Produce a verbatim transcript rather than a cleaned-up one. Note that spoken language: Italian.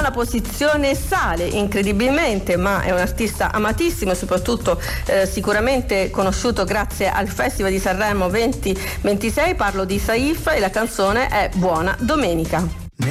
La posizione sale incredibilmente, ma è un artista amatissimo e soprattutto eh, sicuramente conosciuto grazie al Festival di Sanremo venti ventisei. Parlo di Saif e la canzone è Buona Domenica.